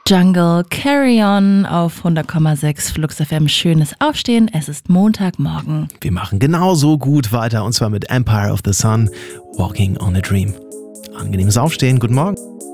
Jungle, Carry On auf 100,6 Flux FM. Schönes Aufstehen, es ist Montagmorgen. Wir machen genauso gut weiter und zwar mit Empire of the Sun, Walking on a Dream. Angenehmes Aufstehen, guten Morgen.